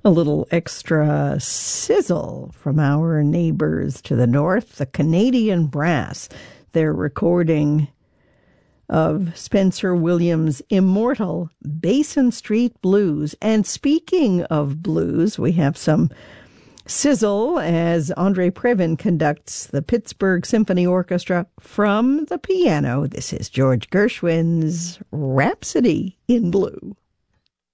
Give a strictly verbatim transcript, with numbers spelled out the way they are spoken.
A little extra sizzle from our neighbors to the north, the Canadian Brass. Their recording of Spencer Williams' immortal Basin Street Blues. And speaking of blues, we have some sizzle as Andre Previn conducts the Pittsburgh Symphony Orchestra from the piano. This is George Gershwin's Rhapsody in Blue.